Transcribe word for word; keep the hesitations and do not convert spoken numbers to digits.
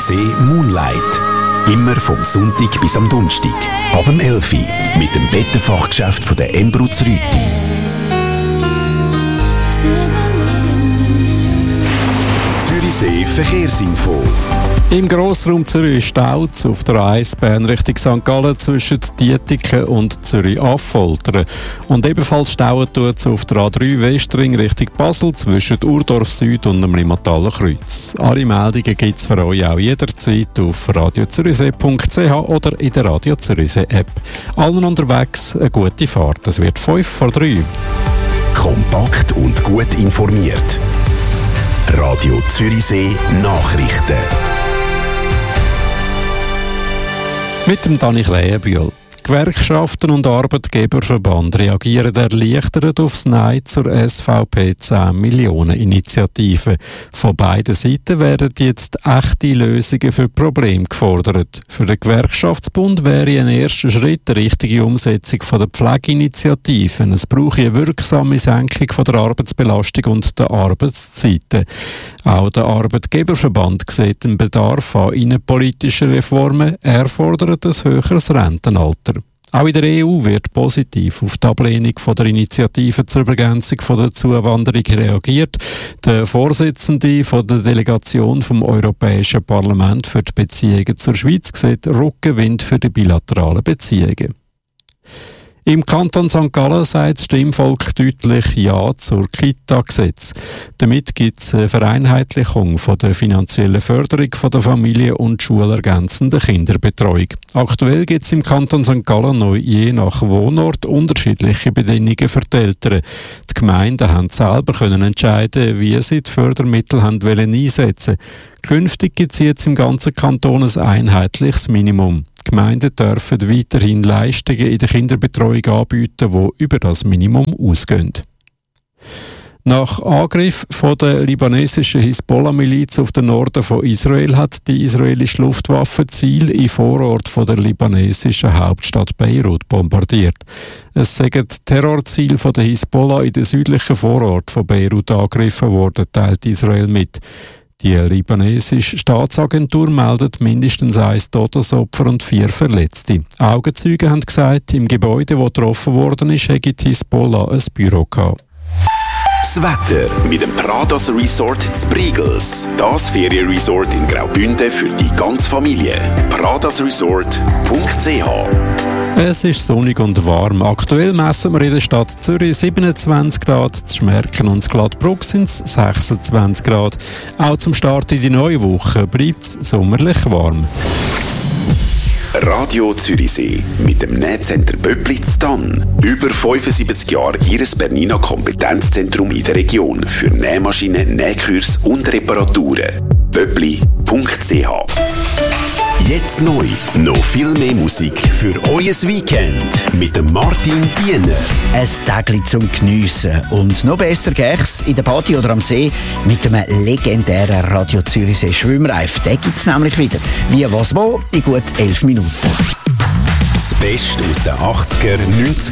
Zürichsee Moonlight. Immer vom Sonntag bis am Donnerstag. Ab dem elf Uhr mit dem Bettenfachgeschäft von der Embruz Rüti. Zürichsee Verkehrsinfo. Im Grossraum Zürich staut es auf der A eins Bern Richtung Sankt Gallen zwischen Dietiken und Zürich-Affoltern. Und ebenfalls stauen tut es auf der A drei Westring Richtung Basel zwischen Urdorf Süd und dem Limataler Kreuz. Alle Meldungen gibt es für euch auch jederzeit auf radio zürichsee punkt c h oder in der Radio Zürichsee App. Allen unterwegs eine gute Fahrt. Es wird fünf vor drei. Kompakt und gut informiert. Radio Zürichsee Nachrichten. Mit dem Dani Krähenbühl. Gewerkschaften und Arbeitgeberverband reagieren erleichtert aufs Nein zur S V P zehn Millionen Initiative. Von beiden Seiten werden jetzt echte Lösungen für Probleme gefordert. Für den Gewerkschaftsbund wäre ein erster Schritt die richtige Umsetzung von der Pflegeinitiativen. Es brauche eine wirksame Senkung von der Arbeitsbelastung und der Arbeitszeiten. Auch der Arbeitgeberverband sieht den Bedarf an innenpolitischen Reformen. Er fordert ein höheres Rentenalter. Auch in der E U wird positiv auf die Ablehnung von der Initiative zur Begrenzung von der Zuwanderung reagiert. Der Vorsitzende von der Delegation vom Europäischen Parlament für die Beziehungen zur Schweiz sieht Rückenwind für die bilateralen Beziehungen. Im Kanton Sankt Gallen sagt das Stimmvolk deutlich Ja zur Kita-Gesetz. Damit gibt es eine Vereinheitlichung von der finanziellen Förderung von der Familie und schulergänzenden Kinderbetreuung. Aktuell gibt es im Kanton Sankt Gallen noch je nach Wohnort unterschiedliche Bedingungen für die Eltern. Die Gemeinden haben selber können entscheiden, wie sie die Fördermittel haben wollen einsetzen. Künftig gibt es jetzt im ganzen Kanton ein einheitliches Minimum. Die Gemeinden dürfen weiterhin Leistungen in der Kinderbetreuung anbieten, die über das Minimum ausgehen. Nach Angriff von der libanesischen Hisbollah-Miliz auf den Norden von Israel hat die israelische Luftwaffe Ziel im Vorort von der libanesischen Hauptstadt Beirut bombardiert. Es sind Terrorziele von der Hisbollah in den südlichen Vorort von Beirut angegriffen worden, teilt Israel mit. Die libanesische Staatsagentur meldet mindestens ein Todesopfer und vier Verletzte. Augenzeuge haben gesagt, im Gebäude, das getroffen worden ist, hätte die Hisbollah ein Büro gehabt. Das Wetter mit dem Pradas Resort zu Briegels. Das Ferienresort in Graubünden für die ganze Familie. pradas resort punkt c h. Es ist sonnig und warm. Aktuell messen wir in der Stadt Zürich siebenundzwanzig Grad, zu Schmerken und zu Gladbruck sind es sechsundzwanzig Grad. Auch zum Start in die neue Woche bleibt es sommerlich warm. Radio Zürichsee mit dem Nähcenter Böppli zu Tann. Über fünfundsiebzig Jahre Ihres Bernina Kompetenzzentrum in der Region für Nähmaschinen, Nähkurs und Reparaturen. böppli punkt c h. Jetzt neu, noch viel mehr Musik für euer Weekend mit dem Martin Diener. Ein Tägli zum Geniessen. Und noch besser gäch's in der Party oder am See mit einem legendären Radio Zürichsee Schwimmreif. Den gibt's nämlich wieder. Wie, was, wo? In gut elf Minuten. Das Beste aus den achtziger, neunziger